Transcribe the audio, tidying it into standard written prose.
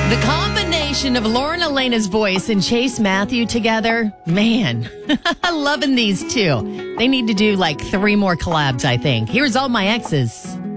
The combination of Lauren Elena's voice and Chase Matthew together, man, loving these two. They need to do like 3 more collabs, I think. Here's All My Exes.